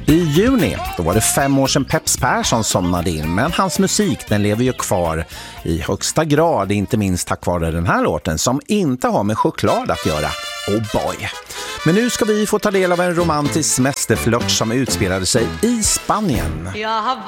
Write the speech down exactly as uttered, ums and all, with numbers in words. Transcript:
I juni, då var det fem år sedan Peps Persson somnade in, men hans musik den lever ju kvar i högsta grad, inte minst tack vare den här låten som inte har med choklad att göra. Oh boy! Men nu ska vi få ta del av en romantisk semesterflört som utspelade sig i Spanien. Jag har